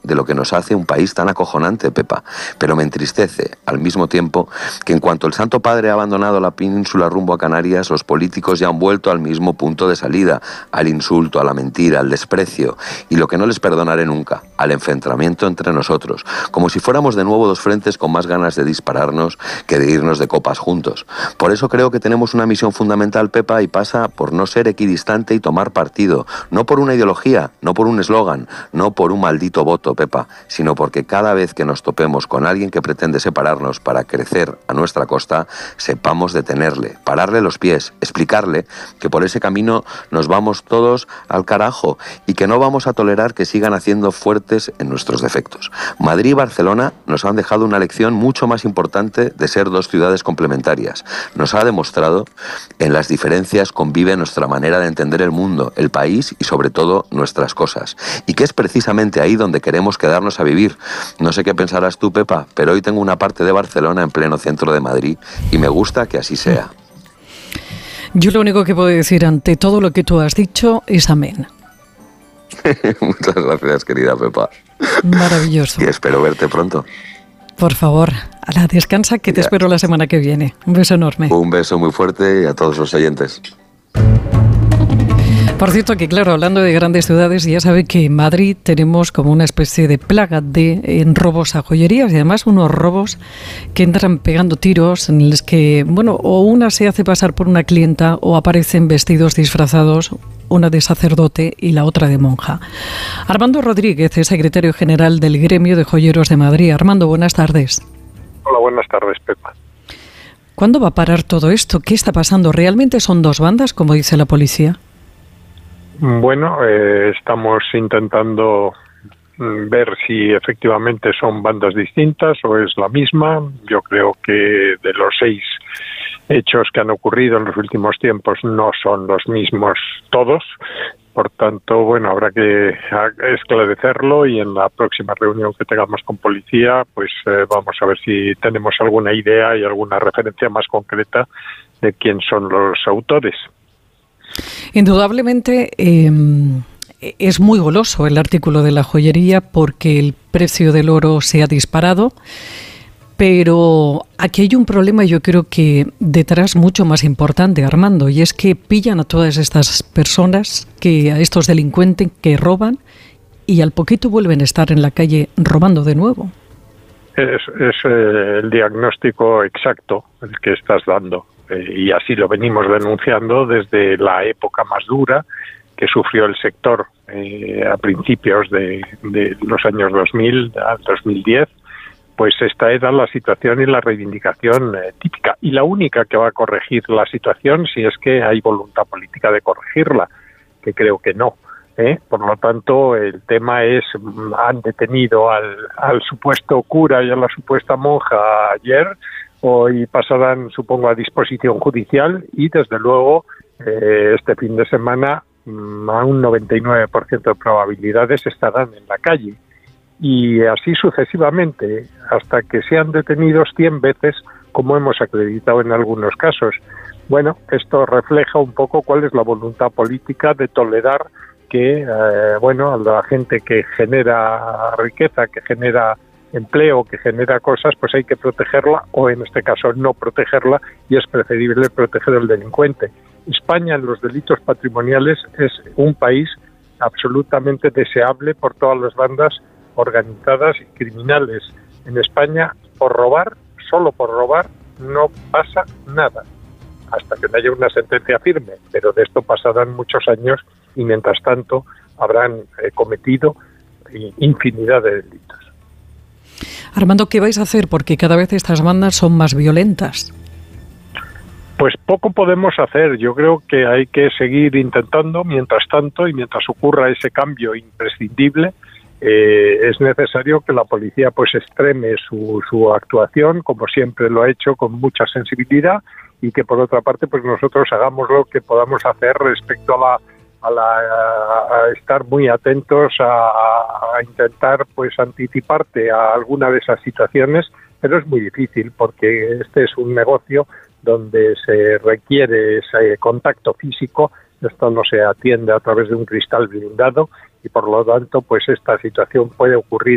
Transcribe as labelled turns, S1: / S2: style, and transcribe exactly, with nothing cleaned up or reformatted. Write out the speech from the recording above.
S1: de lo que nos hace un país tan acojonante, Pepa. Pero me entristece, al mismo tiempo, que en cuanto el Santo Padre ha abandonado la península rumbo a Canarias, los políticos ya han vuelto al mismo punto de salida, al insulto, a la mentira, al desprecio, y lo que no les perdonaré nunca, al enfrentamiento entre nosotros, como si fuéramos de nuevo dos frentes con más ganas de dispararnos que de irnos de copas juntos. Por eso creo que tenemos una misión fundamental, Pepa, y pasa por no ser equidistante y tomar partido, no por una ideología, no por un eslogan, no por un maldito voto, Pepa, sino porque cada vez que nos topemos con alguien que pretende separarnos para crecer a nuestra costa, sepamos detenerle, pararle los pies, explicarle que por ese camino nos vamos todos al carajo y que no vamos a tolerar que sigan haciendo fuertes en nuestros defectos. Madrid y Barcelona nos han dejado una lección mucho más importante de ser dos ciudades complementarias. Nos ha demostrado en las diferencias convive nuestra manera de entender el mundo, el país y sobre todo nuestras cosas. Y que es precisamente ahí donde queremos quedarnos a vivir. No sé qué pensarás tú, Pepa, pero hoy tengo una parte de Barcelona en pleno centro de Madrid y me gusta que así sea.
S2: Yo lo único que puedo decir ante todo lo que tú has dicho es amén.
S1: Muchas gracias, querida Pepa.
S2: Maravilloso.
S1: Y espero verte pronto.
S2: Por favor, a la descansa que te
S1: Ya.
S2: espero la semana que viene. Un beso enorme.
S1: Un beso muy fuerte y a todos los oyentes.
S2: Por cierto que, claro, hablando de grandes ciudades, ya sabe que en Madrid tenemos como una especie de plaga de en robos a joyerías y además unos robos que entran pegando tiros en los que, bueno, o una se hace pasar por una clienta o aparecen vestidos disfrazados, una de sacerdote y la otra de monja. Armando Rodríguez es secretario general del Gremio de Joyeros de Madrid. Armando, buenas tardes.
S3: Hola, buenas tardes, Pepa.
S2: ¿Cuándo va a parar todo esto? ¿Qué está pasando? ¿Realmente son dos bandas, como dice la policía?
S3: Bueno, eh, estamos intentando mm, ver si efectivamente son bandas distintas o es la misma. Yo creo que de los seis hechos que han ocurrido en los últimos tiempos no son los mismos todos. Por tanto, bueno, habrá que esclarecerlo y en la próxima reunión que tengamos con policía, pues eh, vamos a ver si tenemos alguna idea y alguna referencia más concreta de quién son los autores.
S2: Indudablemente eh, es muy goloso el artículo de la joyería porque el precio del oro se ha disparado, pero aquí hay un problema, yo creo que detrás mucho más importante, Armando, y es que pillan a todas estas personas, que a estos delincuentes que roban y al poquito vuelven a estar en la calle robando de nuevo.
S3: Es, es eh, el diagnóstico exacto el que estás dando. Eh, y así lo venimos denunciando desde la época más dura que sufrió el sector eh, a principios de, de los años dos mil, al dos mil diez, pues esta era la situación y la reivindicación eh, típica y la única que va a corregir la situación si es que hay voluntad política de corregirla, que creo que no. ¿eh? Por lo tanto, el tema es, han detenido al, al supuesto cura y a la supuesta monja ayer, hoy pasarán, supongo, a disposición judicial y, desde luego, eh, este fin de semana a un noventa y nueve por ciento de probabilidades estarán en la calle. Y así sucesivamente, hasta que sean detenidos cien veces, como hemos acreditado en algunos casos. Bueno, esto refleja un poco cuál es la voluntad política de tolerar que, eh, bueno, la gente que genera riqueza, que genera empleo, que genera cosas, pues hay que protegerla o en este caso no protegerla y es preferible proteger al delincuente. España en los delitos patrimoniales es un país absolutamente deseable por todas las bandas organizadas y criminales. En España, por robar, solo por robar, no pasa nada, hasta que no haya una sentencia firme, pero de esto pasarán muchos años y mientras tanto habrán eh, cometido infinidad de delitos.
S2: Armando, ¿qué vais a hacer? Porque cada vez estas bandas son más violentas.
S3: Pues poco podemos hacer. Yo creo que hay que seguir intentando. Mientras tanto, y mientras ocurra ese cambio imprescindible, eh, es necesario que la policía pues extreme su, su actuación, como siempre lo ha hecho, con mucha sensibilidad, y que por otra parte pues nosotros hagamos lo que podamos hacer respecto a la a, la, a estar muy atentos a, a intentar pues anticiparte a alguna de esas situaciones, pero es muy difícil porque este es un negocio donde se requiere ese contacto físico. Esto no se atiende a través de un cristal blindado y por lo tanto pues esta situación puede ocurrir